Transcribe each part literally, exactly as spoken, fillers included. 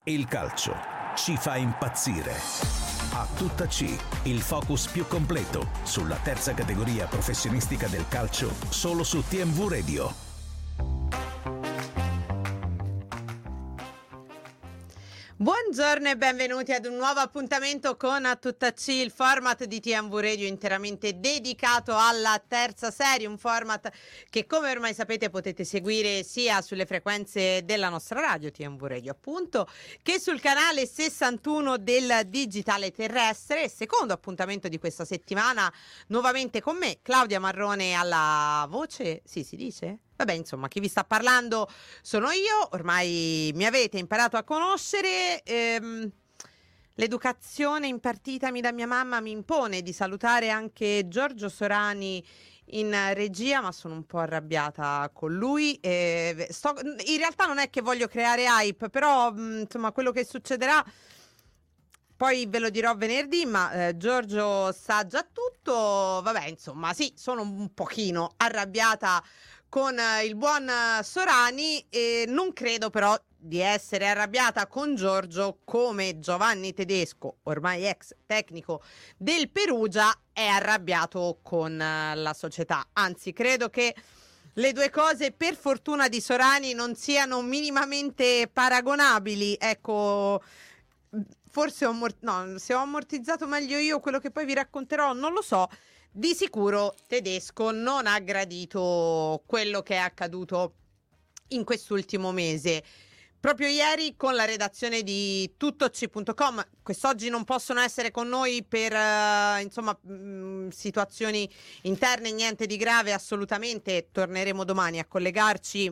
Il calcio ci fa impazzire. A tutta C, il focus più completo sulla terza categoria professionistica del calcio, solo su T M V Radio. Buongiorno e benvenuti ad un nuovo appuntamento con A Tutta C, il format di T M V Radio interamente dedicato alla terza serie, un format che, come ormai sapete, potete seguire sia sulle frequenze della nostra radio T M V Radio appunto, che sul canale sessantuno del digitale terrestre. Secondo appuntamento di questa settimana, nuovamente con me Claudia Marrone alla voce, sì, si dice? Vabbè, insomma, chi vi sta parlando sono io, ormai mi avete imparato a conoscere. Ehm, l'educazione impartitami da mia mamma mi impone di salutare anche Giorgio Sorani in regia, ma sono un po' arrabbiata con lui. Eh, sto, in realtà non è che voglio creare hype, però mh, insomma quello che succederà poi ve lo dirò venerdì, ma eh, Giorgio sa già tutto. Vabbè, insomma, sì, sono un pochino arrabbiata con eh, il buon eh, Sorani, e non credo però di essere arrabbiata con Giorgio come Giovanni Tedesco, ormai ex tecnico del Perugia, è arrabbiato con eh, la società. Anzi, credo che le due cose, per fortuna di Sorani, non siano minimamente paragonabili. Ecco, forse ho, ammort- no, se ho ammortizzato meglio io quello che poi vi racconterò, non lo so. Di sicuro Tedesco non ha gradito quello che è accaduto in quest'ultimo mese. Proprio ieri con la redazione di tuttoc punto com, quest'oggi non possono essere con noi per uh, insomma mh, situazioni interne, niente di grave assolutamente, torneremo domani a collegarci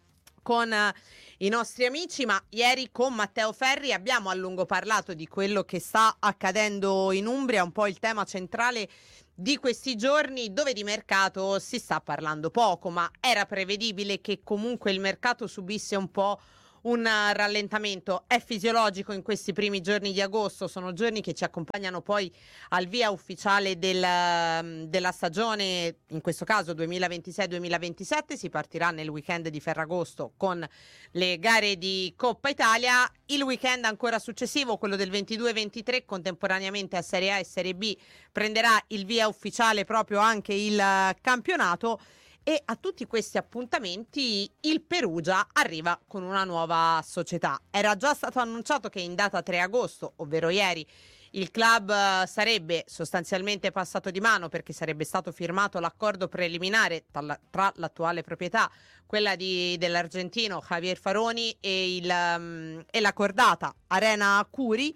con uh, i nostri amici, ma ieri con Matteo Ferri abbiamo a lungo parlato di quello che sta accadendo in Umbria, un po' il tema centrale di questi giorni, dove di mercato si sta parlando poco, ma era prevedibile che comunque il mercato subisse un po' un rallentamento. È fisiologico in questi primi giorni di agosto, sono giorni che ci accompagnano poi al via ufficiale del, della stagione, in questo caso duemilaventisei duemilaventisette. Si partirà nel weekend di Ferragosto con le gare di Coppa Italia. Il weekend ancora successivo, quello del ventidue ventitré, contemporaneamente a Serie A e Serie B, prenderà il via ufficiale proprio anche il campionato. E a tutti questi appuntamenti il Perugia arriva con una nuova società. Era già stato annunciato che in data tre agosto, ovvero ieri, il club sarebbe sostanzialmente passato di mano, perché sarebbe stato firmato l'accordo preliminare tra, tra l'attuale proprietà, quella di, dell'argentino Javier Faroni, e, il, um, e la cordata Arena Curi.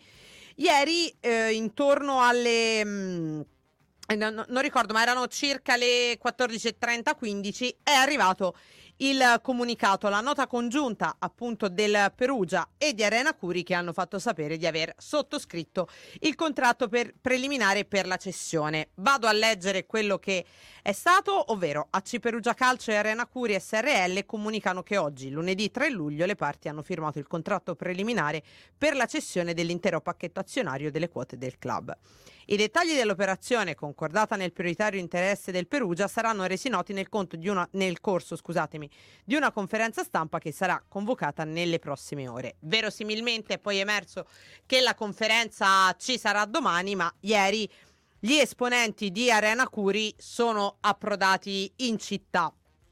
Ieri eh, intorno alle... Um, Non, non ricordo, ma erano circa le quattordici e trenta quindici, è arrivato il comunicato, la nota congiunta appunto del Perugia e di Arena Curi, che hanno fatto sapere di aver sottoscritto il contratto per preliminare per la cessione. Vado a leggere quello che è stato, ovvero A C Perugia Calcio e Arena Curi S R L comunicano che oggi, lunedì tre luglio, le parti hanno firmato il contratto preliminare per la cessione dell'intero pacchetto azionario delle quote del club. I dettagli dell'operazione, concordata nel prioritario interesse del Perugia, saranno resi noti nel, conto di una, nel corso scusatemi, di una conferenza stampa che sarà convocata nelle prossime ore. Verosimilmente è poi emerso che la conferenza ci sarà domani, ma ieri gli esponenti di Arena Curi sono approdati in città.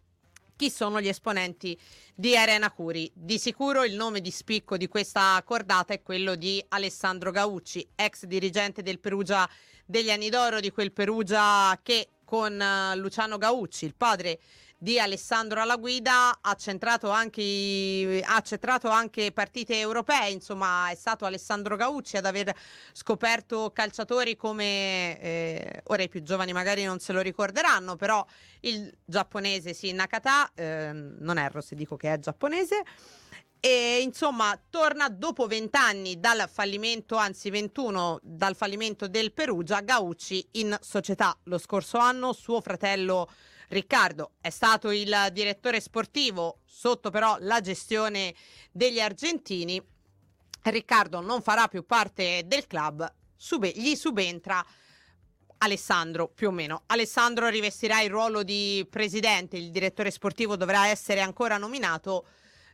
Chi sono gli esponenti di Arena Curi? Di sicuro il nome di spicco di questa cordata è quello di Alessandro Gaucci, ex dirigente del Perugia degli anni d'oro, di quel Perugia che con uh, Luciano Gaucci, il padre di Alessandro alla guida, ha centrato anche, ha centrato anche partite europee. Insomma, è stato Alessandro Gaucci ad aver scoperto calciatori come, eh, ora i più giovani magari non se lo ricorderanno, però il giapponese, sì, Nakata, eh, non erro se dico che è giapponese. E insomma torna dopo vent'anni dal fallimento, anzi ventuno dal fallimento del Perugia, Gaucci in società. Lo scorso anno suo fratello Riccardo è stato il direttore sportivo, sotto però la gestione degli argentini. Riccardo non farà più parte del club, sub- gli subentra Alessandro, più o meno. Alessandro rivestirà il ruolo di presidente, il direttore sportivo dovrà essere ancora nominato.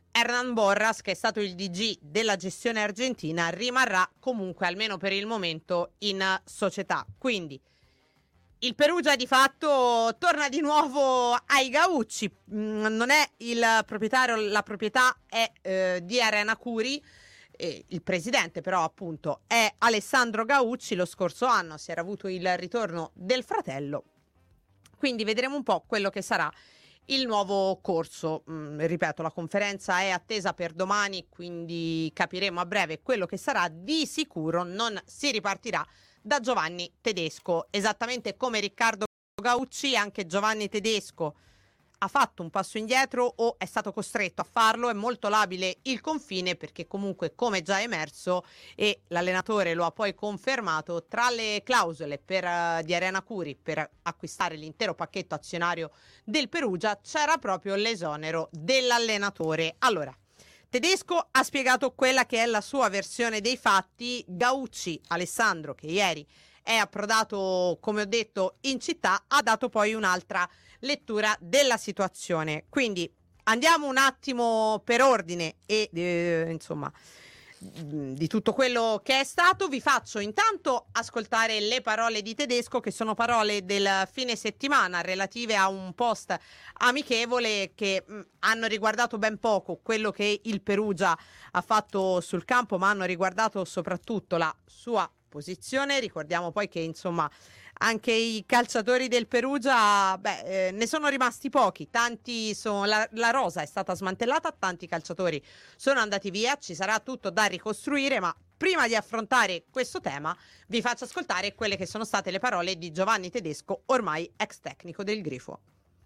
Hernán Borras, che è stato il D G della gestione argentina, rimarrà comunque almeno per il momento in società. Quindi il Perugia di fatto torna di nuovo ai Gaucci. Mm, non è il proprietario, la proprietà è eh, di Arena Curi. Eh, il presidente però appunto è Alessandro Gaucci. Lo scorso anno si era avuto il ritorno del fratello. Quindi vedremo un po' quello che sarà il nuovo corso. Mm, ripeto, la conferenza è attesa per domani, quindi capiremo a breve quello che sarà. Di sicuro non si ripartirà da Giovanni Tedesco, esattamente come Riccardo Gaucci. Anche Giovanni Tedesco ha fatto un passo indietro o è stato costretto a farlo. È molto labile il confine, perché comunque, come già emerso e l'allenatore lo ha poi confermato, tra le clausole per, uh, di Arena Curi per acquistare l'intero pacchetto azionario del Perugia c'era proprio l'esonero dell'allenatore. Allora, Tedesco ha spiegato quella che è la sua versione dei fatti. Gaucci, Alessandro, che ieri è approdato, come ho detto, in città, ha dato poi un'altra lettura della situazione. Quindi andiamo un attimo per ordine e eh, insomma di tutto quello che è stato. Vi faccio intanto ascoltare le parole di Tedesco, che sono parole del fine settimana relative a un post amichevole che mh, hanno riguardato ben poco quello che il Perugia ha fatto sul campo, ma hanno riguardato soprattutto la sua posizione. Ricordiamo poi che insomma anche i calciatori del Perugia, beh, eh, ne sono rimasti pochi, tanti sono, la, la rosa è stata smantellata, tanti calciatori sono andati via, ci sarà tutto da ricostruire, ma prima di affrontare questo tema vi faccio ascoltare quelle che sono state le parole di Giovanni Tedesco, ormai ex tecnico del Grifo.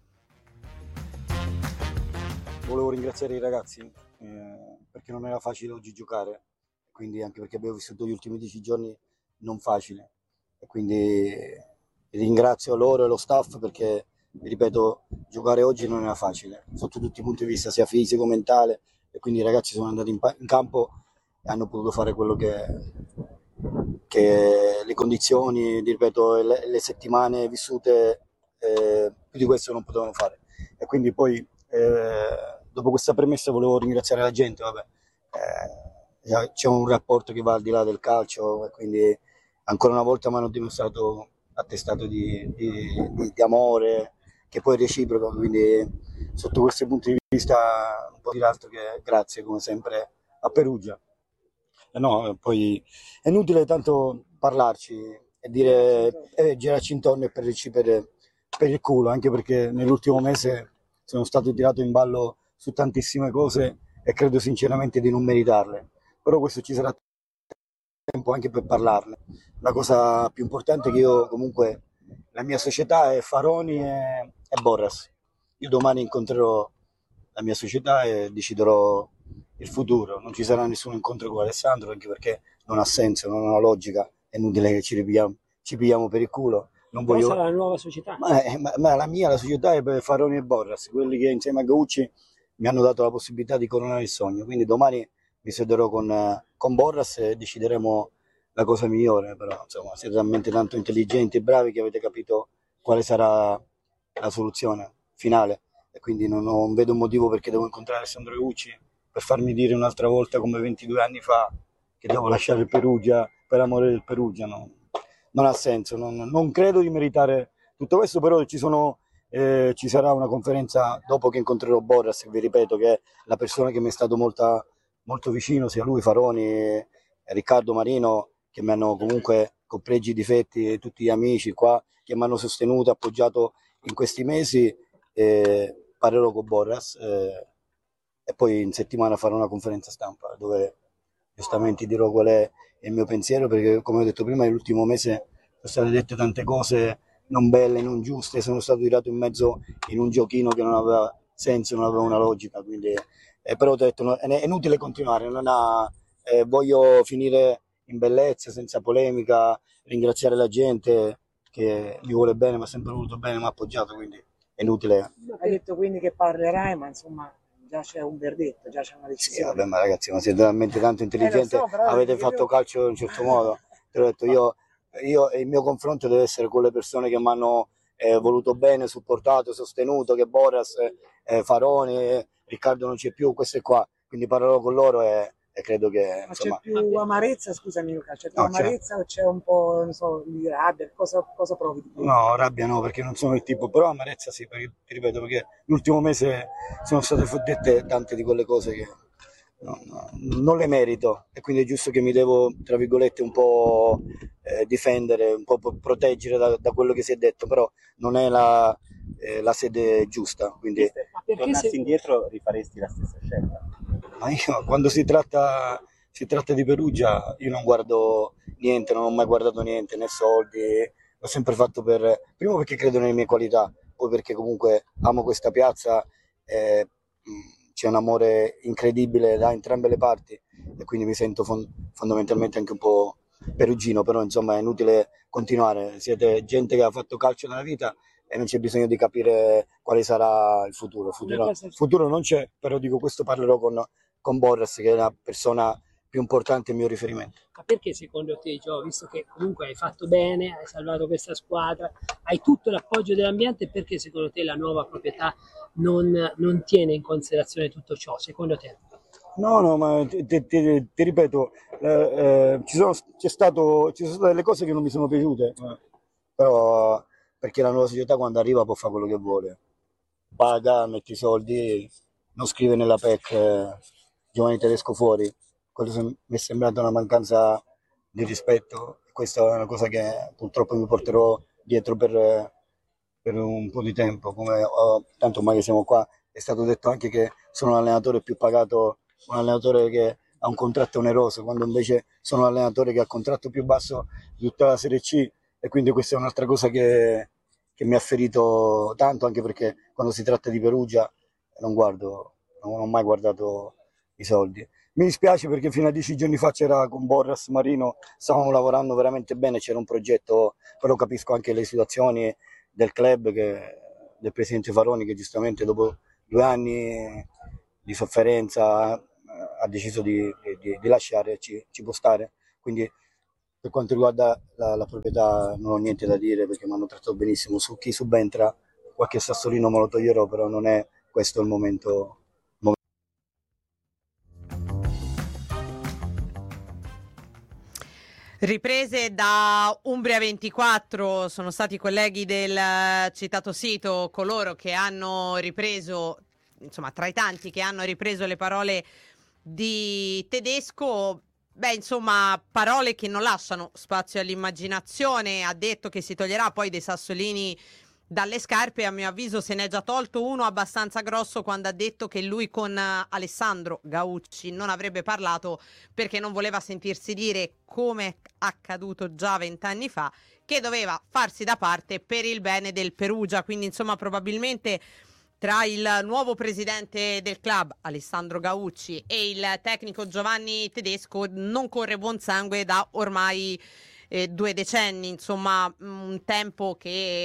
Volevo ringraziare i ragazzi eh, perché non era facile oggi giocare, quindi anche perché abbiamo vissuto gli ultimi dieci giorni non facili. E quindi ringrazio loro e lo staff perché, vi ripeto, giocare oggi non era facile sotto tutti i punti di vista, sia fisico, mentale, e quindi i ragazzi sono andati in, pa- in campo e hanno potuto fare quello che, che le condizioni, vi ripeto, le, le settimane vissute, eh, più di questo non potevano fare. E quindi poi eh, dopo questa premessa volevo ringraziare la gente. Vabbè, eh, c'è un rapporto che va al di là del calcio e quindi ancora una volta mi hanno dimostrato attestato di, di, di, di amore, che poi è reciproco, quindi sotto questo punto di vista non può dire altro che grazie come sempre a Perugia. E no, poi è inutile tanto parlarci e dire eh, girarci intorno e prenderci per, per il culo, anche perché nell'ultimo mese sono stato tirato in ballo su tantissime cose e credo sinceramente di non meritarle, però questo ci sarà tempo anche per parlarne. La cosa più importante è che io comunque, la mia società è Faroni e, e Borras. Io domani incontrerò la mia società e deciderò il futuro. Non ci sarà nessun incontro con Alessandro, anche perché non ha senso, non ha logica, è inutile che ci ripigliamo, ci pigliamo per il culo. Non voglio... Cosa la nuova società? Ma, è, ma, ma la mia, la società è per Faroni e Borras, quelli che insieme a Gaucci mi hanno dato la possibilità di coronare il sogno. Quindi domani mi sederò con, con Borras e decideremo la cosa migliore. Però insomma siete talmente tanto intelligenti e bravi che avete capito quale sarà la soluzione finale, e quindi non, non vedo un motivo perché devo incontrare Alessandro Gaucci per farmi dire un'altra volta, come ventidue anni fa, che devo lasciare il Perugia per amore del Perugia. No, non ha senso, non, non credo di meritare tutto questo, però ci sono eh, ci sarà una conferenza dopo che incontrerò Borras, che vi ripeto che è la persona che mi è stato molta, molto vicino, sia lui, Faroni e Riccardo Marino, che mi hanno comunque, con pregi e difetti, tutti gli amici qua che mi hanno sostenuto, appoggiato in questi mesi. Eh, parlerò con Borras eh, e poi in settimana farò una conferenza stampa dove giustamente dirò qual è il mio pensiero, perché come ho detto prima nell'ultimo mese sono state dette tante cose non belle, non giuste, sono stato tirato in mezzo in un giochino che non aveva senso, non aveva una logica, quindi eh, però ho detto no, è inutile continuare, non ha, eh, voglio finire in bellezza, senza polemica, ringraziare la gente che mi vuole bene, mi ha sempre voluto bene, mi ha appoggiato, quindi è inutile. Hai detto quindi che parlerai, ma insomma già c'è un verdetto, già c'è una decisione. Sì, vabbè, ma ragazzi, ma siete talmente tanto intelligenti, eh, so, avete fatto io... calcio in un certo modo. Te l'ho detto, io, io, il mio confronto deve essere con le persone che mi hanno eh, voluto bene, supportato, sostenuto, che Borras, eh, Faroni, eh, Riccardo non c'è più, questo è qua. quindi parlerò con loro e, e credo che Ma insomma... c'è più amarezza, scusami Luca, c'è più No, c'è- amarezza o c'è un po', non so, di rabbia? Cosa, cosa provi di più? No, rabbia no, perché non sono il tipo, però amarezza sì, perché, ti ripeto, perché l'ultimo mese sono state dette tante di quelle cose che no, no, non le merito e quindi è giusto che mi devo, tra virgolette, un po' eh, difendere, un po' proteggere da, da quello che si è detto, però non è la, eh, la sede giusta. Quindi, Ma perché tornassi se... indietro rifaresti la stessa scelta? ma io, quando si tratta, si tratta di Perugia, io non guardo niente, non ho mai guardato niente, né soldi. L'ho sempre fatto per, primo perché credo nelle mie qualità, poi perché comunque amo questa piazza, eh, c'è un amore incredibile da entrambe le parti e quindi mi sento fond- fondamentalmente anche un po' perugino, però insomma è inutile continuare, siete gente che ha fatto calcio nella vita e non c'è bisogno di capire quale sarà il futuro, il futuro, futuro non c'è, però dico questo parlerò con, con Borras che è la persona più importante, il mio riferimento. Ma perché secondo te, Gio, visto che comunque hai fatto bene, hai salvato questa squadra, hai tutto l'appoggio dell'ambiente, perché secondo te la nuova proprietà non, non tiene in considerazione tutto ciò, secondo te? No, no, ma ti, ti, ti, ti ripeto, eh, eh, ci, sono, c'è stato, ci sono state delle cose che non mi sono piaciute, eh. Però perché la nuova società quando arriva può fare quello che vuole, paga, metti i soldi, non scrive nella P E C eh, Giovanni Tedesco fuori. Quello mi è sembrata una mancanza di rispetto, questa è una cosa che purtroppo mi porterò dietro per, per un po' di tempo, come ho, tanto ormai che siamo qua, è stato detto anche che sono l'allenatore più pagato, un allenatore che ha un contratto oneroso, quando invece sono l'allenatore che ha il contratto più basso di tutta la Serie C e quindi questa è un'altra cosa che, che mi ha ferito tanto, anche perché quando si tratta di Perugia non guardo, non ho mai guardato i soldi. Mi dispiace perché fino a dieci giorni fa c'era con Borras Marino, stavamo lavorando veramente bene, c'era un progetto, però capisco anche le situazioni del club, che, del presidente Faroni che giustamente dopo due anni di sofferenza ha deciso di, di, di lasciare, ci, ci può stare. Quindi per quanto riguarda la, la proprietà non ho niente da dire perché mi hanno trattato benissimo, su chi subentra qualche sassolino me lo toglierò, però non è questo il momento. Riprese da Umbria ventiquattro, sono stati i colleghi del citato sito coloro che hanno ripreso, insomma tra i tanti che hanno ripreso le parole di Tedesco. Beh, insomma, parole che non lasciano spazio all'immaginazione. Ha detto che si toglierà poi dei sassolini dalle scarpe, a mio avviso se ne è già tolto uno abbastanza grosso quando ha detto che lui con Alessandro Gaucci non avrebbe parlato perché non voleva sentirsi dire, come accaduto già vent'anni fa, che doveva farsi da parte per il bene del Perugia. Quindi insomma probabilmente tra il nuovo presidente del club Alessandro Gaucci e il tecnico Giovanni Tedesco non corre buon sangue da ormai Eh, due decenni, insomma un tempo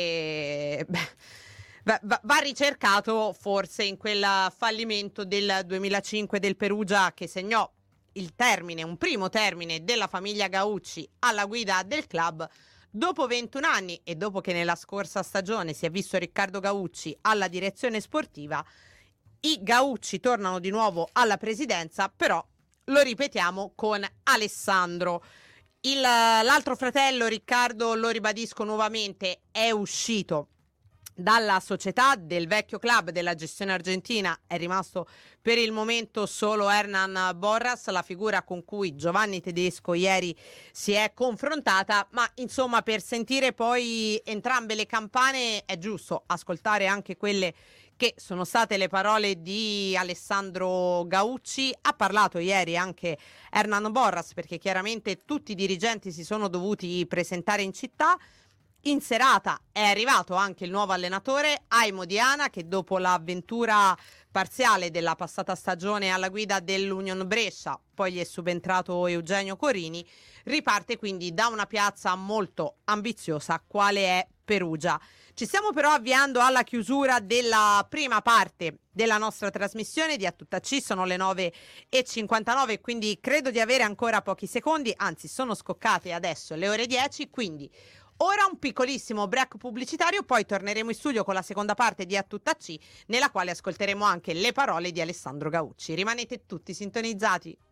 che beh, va, va ricercato forse in quel fallimento del duemilacinque del Perugia che segnò il termine, un primo termine della famiglia Gaucci alla guida del club dopo ventuno anni e dopo che nella scorsa stagione si è visto Riccardo Gaucci alla direzione sportiva. I Gaucci tornano di nuovo alla presidenza, però lo ripetiamo con Alessandro. Il, l'altro fratello Riccardo, lo ribadisco nuovamente, è uscito dalla società del vecchio club della gestione argentina, è rimasto per il momento solo Hernan Borras, la figura con cui Giovanni Tedesco ieri si è confrontata, ma insomma per sentire poi entrambe le campane è giusto ascoltare anche quelle che sono state le parole di Alessandro Gaucci. Ha parlato ieri anche Hernan Borras perché chiaramente tutti i dirigenti si sono dovuti presentare in città. In serata è arrivato anche il nuovo allenatore Aimo Diana che dopo l'avventura parziale della passata stagione alla guida dell'Union Brescia, poi gli è subentrato Eugenio Corini, riparte quindi da una piazza molto ambiziosa quale è Perugia. Ci stiamo però avviando alla chiusura della prima parte della nostra trasmissione di A Tutta C, sono le nove e cinquantanove, quindi credo di avere ancora pochi secondi, anzi sono scoccate adesso le ore dieci, quindi Ora un piccolissimo break pubblicitario, poi torneremo in studio con la seconda parte di A Tutta C, nella quale ascolteremo anche le parole di Alessandro Gaucci. Rimanete tutti sintonizzati.